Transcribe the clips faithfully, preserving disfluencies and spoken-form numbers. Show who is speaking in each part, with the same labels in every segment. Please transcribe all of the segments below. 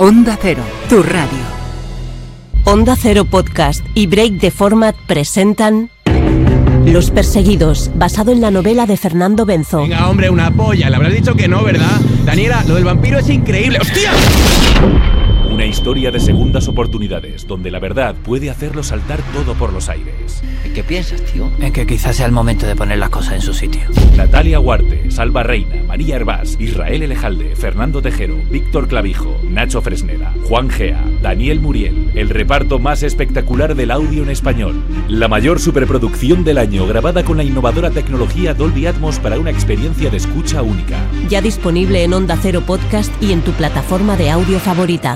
Speaker 1: Onda Cero, tu radio.
Speaker 2: Onda Cero Podcast y Break the Format presentan Los Perseguidos, basado en la novela de Fernando Benzo.
Speaker 3: Venga, hombre, una polla. Le habrás dicho que no, ¿verdad? Daniela, lo del vampiro es increíble. ¡Hostia!
Speaker 4: Una historia de segundas oportunidades, donde la verdad puede hacerlo saltar todo por los aires.
Speaker 5: ¿En qué piensas, tío?
Speaker 6: En que quizás sea el momento de poner las cosas en su sitio.
Speaker 4: Natalia Huarte, Salva Reina, María Hervás, Israel Elejalde, Fernando Tejero, Víctor Clavijo, Nacho Fresneda, Juan Gea, Daniel Muriel. El reparto más espectacular del audio en español. La mayor superproducción del año, grabada con la innovadora tecnología Dolby Atmos para una experiencia de escucha única.
Speaker 2: Ya disponible en Onda Cero Podcast y en tu plataforma de audio favorita.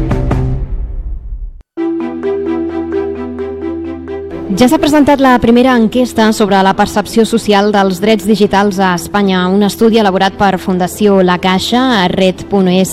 Speaker 7: Ja s'ha presentat la primera enquesta sobre la percepció social dels drets digitals a Espanya, un estudi elaborat per Fundació La Caixa, Red punt es,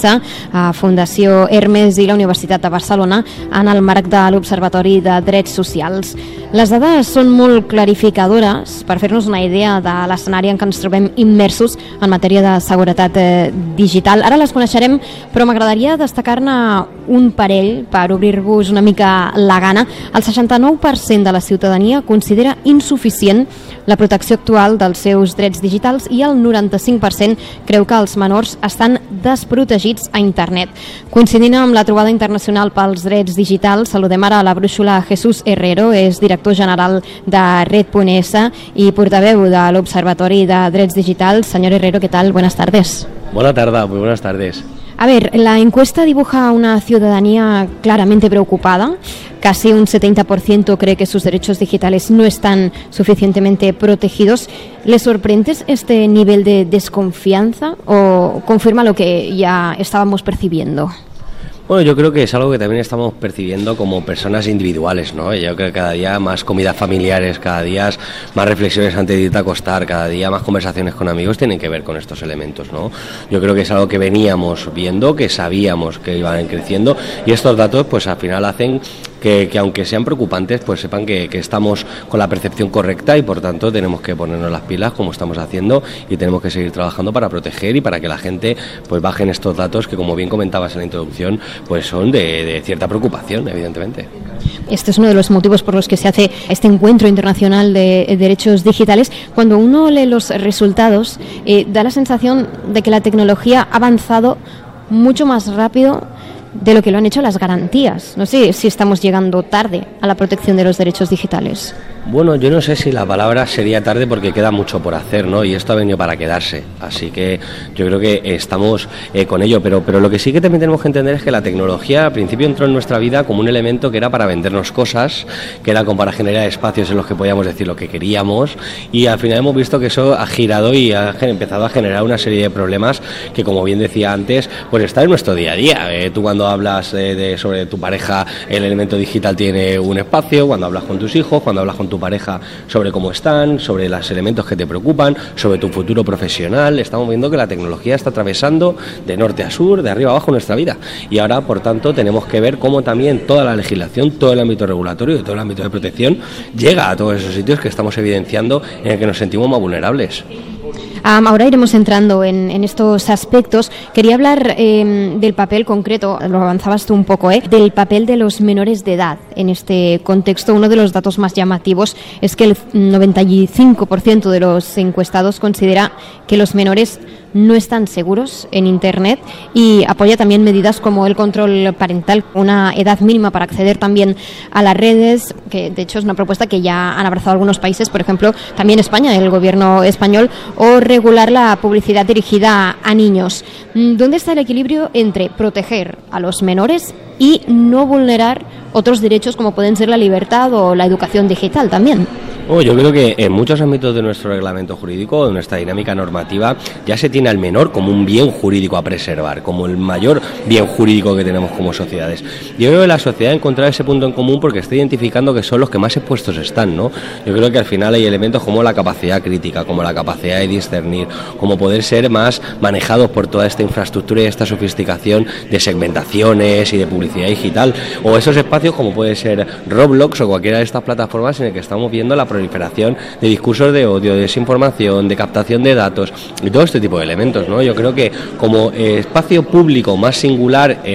Speaker 7: Fundació Hermes i la Universitat de Barcelona en el marc de l'Observatori de Drets Socials. Les dades són molt clarificadores per fer-nos una idea de l'escenari en què ens trobem immersos en matèria de seguretat eh, digital. Ara les coneixerem, però m'agradaria destacar-ne un parell per obrir-vos una mica la gana. El seixanta-nou per cent de la ciutadania considera insuficient la protecció actual dels seus drets digitals i el noranta-cinc per cent creu que els menors estan desprotegits a internet. Coincidint amb la trobada internacional pels drets digitals, saludem ara a la brúixola Jesús Herrero, és director general de Red punt es i portaveu de l'Observatori de Drets Digitals. Señor Herrero, ¿qué tal? Buenas tardes.
Speaker 8: Buenas tardes, muy buenas tardes.
Speaker 7: A ver, la encuesta dibuja una ciudadanía claramente preocupada. Casi un setenta por ciento cree que sus derechos digitales no están suficientemente protegidos. ¿Les sorprende este nivel de desconfianza o confirma lo que ya estábamos percibiendo?
Speaker 8: Bueno, yo creo que es algo que también estamos percibiendo como personas individuales, ¿no? Yo creo que cada día más comidas familiares, cada día más reflexiones antes de irte a acostar, cada día más conversaciones con amigos tienen que ver con estos elementos, ¿no? Yo creo que es algo que veníamos viendo, que sabíamos que iban creciendo y estos datos pues al final hacen que, que aunque sean preocupantes, pues sepan que, que estamos con la percepción correcta y por tanto tenemos que ponernos las pilas como estamos haciendo y tenemos que seguir trabajando para proteger y para que la gente pues bajen estos datos que, como bien comentabas en la introducción, pues son de, de cierta preocupación, evidentemente.
Speaker 7: Este es uno de los motivos por los que se hace este encuentro internacional de derechos digitales. Cuando uno lee los resultados, eh, da la sensación de que la tecnología ha avanzado mucho más rápido de lo que lo han hecho las garantías. No sé si estamos llegando tarde a la protección de los derechos digitales.
Speaker 8: Bueno, yo no sé si la palabra sería tarde porque queda mucho por hacer, ¿no? Y esto ha venido para quedarse, así que yo creo que estamos eh, con ello, pero, pero lo que sí que también tenemos que entender es que la tecnología al principio entró en nuestra vida como un elemento que era para vendernos cosas, que era como para generar espacios en los que podíamos decir lo que queríamos y al final hemos visto que eso ha girado y ha empezado a generar una serie de problemas que, como bien decía antes, pues está en nuestro día a día. Eh, tú cuando hablas eh, de, sobre tu pareja, el elemento digital tiene un espacio, cuando hablas con tus hijos, cuando hablas con tu pareja sobre cómo están, sobre los elementos que te preocupan, sobre tu futuro profesional. Estamos viendo que la tecnología está atravesando de norte a sur, de arriba a abajo nuestra vida y ahora, por tanto, tenemos que ver cómo también toda la legislación, todo el ámbito regulatorio y todo el ámbito de protección llega a todos esos sitios que estamos evidenciando en el que nos sentimos más vulnerables.
Speaker 7: Um, ahora iremos entrando en, en estos aspectos. Quería hablar eh, del papel concreto, lo avanzabas tú un poco, ¿eh? del papel de los menores de edad en este contexto. Uno de los datos más llamativos es que el noventa y cinco por ciento de los encuestados considera que los menores no están seguros en Internet y apoya también medidas como el control parental, una edad mínima para acceder también a las redes, que de hecho es una propuesta que ya han abrazado algunos países, por ejemplo, también España, el gobierno español, o regular la publicidad dirigida a niños. ¿Dónde está el equilibrio entre proteger a los menores y no vulnerar otros derechos como pueden ser la libertad o la educación digital también?
Speaker 8: Oh, yo creo que en muchos ámbitos de nuestro reglamento jurídico, de nuestra dinámica normativa, ya se tiene al menor como un bien jurídico a preservar, como el mayor bien jurídico que tenemos como sociedades. Yo creo que la sociedad ha encontrado ese punto en común porque está identificando que son los que más expuestos están, ¿no? Yo creo que al final hay elementos como la capacidad crítica, como la capacidad de discernir, como poder ser más manejados por toda esta infraestructura y esta sofisticación de segmentaciones y de publicidad digital, o esos espacios como puede ser Roblox o cualquiera de estas plataformas en el que estamos viendo la proliferación de discursos de odio, de desinformación, de captación de datos y todo este tipo de elementos, ¿no? Yo creo que como eh, espacio público más singular en